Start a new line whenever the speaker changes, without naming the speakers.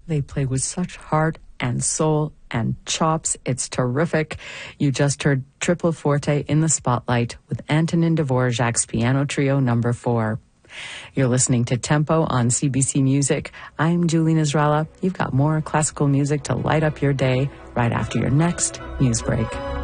They play with such heart and soul and chops. It's terrific. You just heard Triple Forte in the Spotlight with Antonin Dvorak's Piano Trio No. 4. You're listening to Tempo on CBC Music. I'm Julie Nasrallah. You've got more classical music to light up your day right after your next news break.